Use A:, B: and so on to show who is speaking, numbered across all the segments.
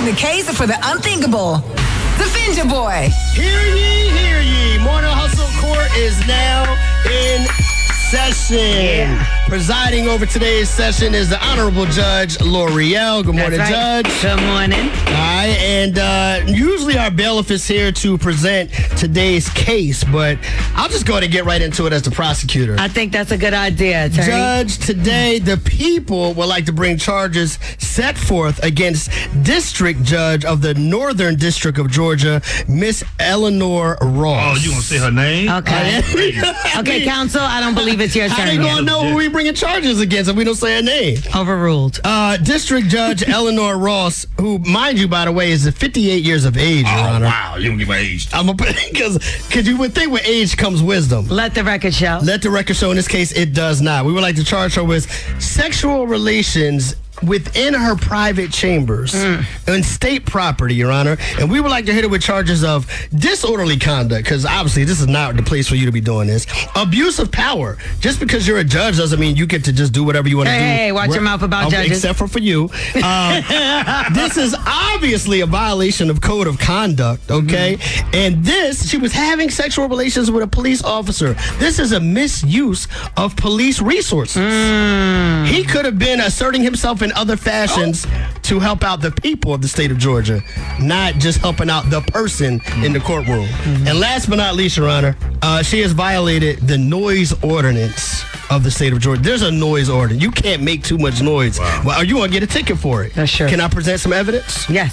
A: the case for the unthinkable. Defend your boy.
B: Hear ye, hear ye. Morning Hustle Court is now in session.
C: Yeah.
B: Presiding over today's session is the Honorable Judge L'Oreal. Good morning,
C: That's right.
B: Judge.
C: Good morning.
B: All right, and usually our bailiff is here to present today's case, but I'll just go ahead and get right into it as the prosecutor.
C: I think that's a good idea, attorney.
B: Judge, today the people would like to bring charges set forth against District Judge of the Northern District of Georgia, Miss Eleanor Ross.
D: Oh, you gonna say her name?
C: Okay. Okay, counsel, I don't believe it's your
B: How
C: turn
B: they gonna
C: yet.
B: know who we bringing charges against if we don't say her name?
C: Overruled.
B: District Judge Eleanor Ross, who, mind you, by the way, is 58 years of age, Your
D: Oh,
B: Honor.
D: wow. You don't give my age.
B: I'm because you would think with age comes wisdom.
C: Let the record show.
B: Let the record show in this case it does not. We would like to charge her with sexual relations within her private chambers and state property, Your Honor. And we would like to hit her with charges of disorderly conduct, because obviously this is not the place for you to be doing this. Abuse of power. Just because you're a judge doesn't mean you get to just do whatever you want to do.
C: Hey, watch your mouth about judges.
B: Except for you. This is obviously a violation of code of conduct, okay? And this, she was having sexual relations with a police officer. This is a misuse of police resources. He could have been asserting himself in other fashions to help out the people of the state of Georgia, not just helping out the person in the courtroom. And last but not least, Your Honor, she has violated the noise ordinance of the state of Georgia. There's a noise ordinance. You can't make too much noise.
D: Wow.
B: Well, are you going to get a ticket for it?
C: Sure.
B: Can I present some evidence?
C: Yes.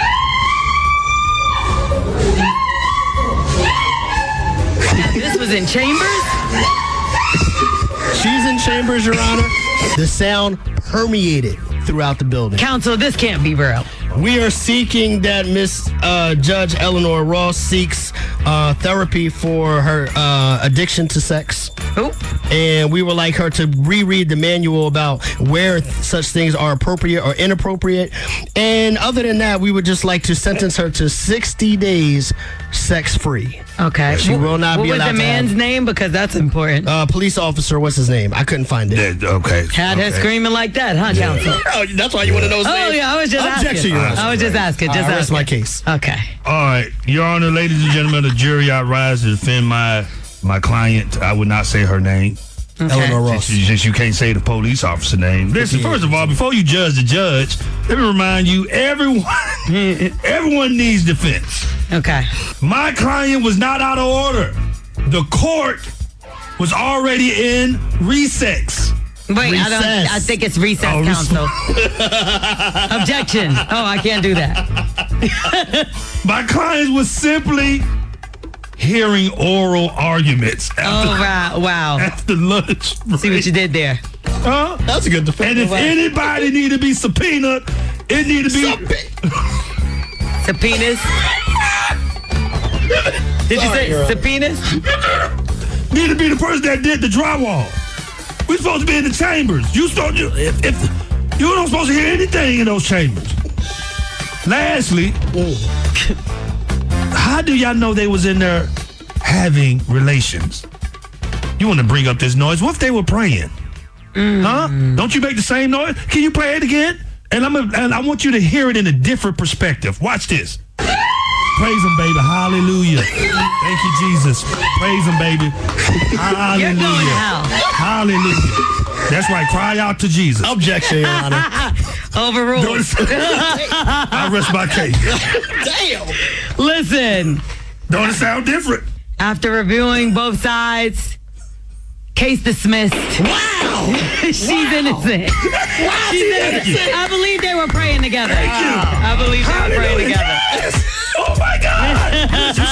C: This was in chambers?
B: She's in chambers, Your Honor. The sound permeated throughout the building.
C: Counsel, this can't be real.
B: We are seeking that Miss Judge Eleanor Ross seeks therapy for her addiction to sex.
C: Oh.
B: And we would like her to reread the manual about where such things are appropriate or inappropriate. And other than that, we would just like to sentence her to 60 days sex-free.
C: Okay.
B: She will not be allowed
C: What was the
B: to
C: man's
B: have-
C: name? Because that's important.
B: Police officer, what's his name? I couldn't find it.
D: Yeah, okay.
C: Had her
D: okay.
C: screaming like that, huh, counsel?
B: Oh, that's why you want to know his name?
C: Oh, yeah, I was just
B: Objection,
C: asking.
B: Your Honor.
C: I was just asking.
B: I
C: Just
B: rest
C: asking.
B: my case.
C: Okay.
D: All right. Your Honor, ladies and gentlemen, the jury, I rise to defend my client. I would not say her name.
B: Eleanor Ross.
D: Since you can't say the police officer name. Listen, first of all, before you judge the judge, let me remind you, everyone needs defense.
C: Okay.
D: My client was not out of order. The court was already in recess.
C: Wait,
B: Recess.
C: I think it's recess,
D: Oh,
C: counsel. Objection. Oh, I can't do that.
D: My client was simply hearing oral arguments
C: Wow.
D: after lunch.
C: See what you did there.
D: Huh?
B: That's a good defense.
D: And if anybody need to be subpoenaed, it need to be
C: Subpoenas. Did you say subpoenas?
D: need to be the person that did the drywall. We're supposed to be in the chambers. If you don't supposed to hear anything in those chambers. Lastly, how do y'all know they was in there having relations? You want to bring up this noise? What if they were praying? Huh? Don't you make the same noise? Can you play it again? And I want you to hear it in a different perspective. Watch this. Praise him, baby. Hallelujah. Thank you, Jesus. Praise him, baby. Hallelujah.
C: You're going to hell.
D: Hallelujah. That's right. Cry out to Jesus.
B: Objection, Your Honor.
C: Overruled.
D: I rest my case.
B: Damn.
C: Listen,
D: Don't it sound different?
C: after reviewing both sides, case dismissed.
B: Wow.
C: She's innocent. She's innocent. I believe they were praying together.
D: Thank you.
C: I believe they were praying together.
D: Oh, my God. You